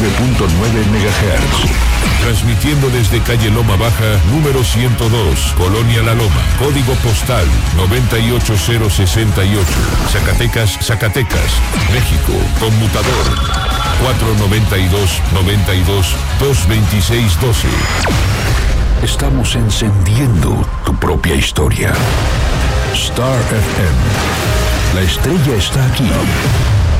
MHz. Transmitiendo desde calle Loma Baja, número 102, Colonia La Loma, código postal 98068, Zacatecas, México, conmutador 492-92-226-12. Estamos encendiendo tu propia historia. Star FM. La estrella está aquí.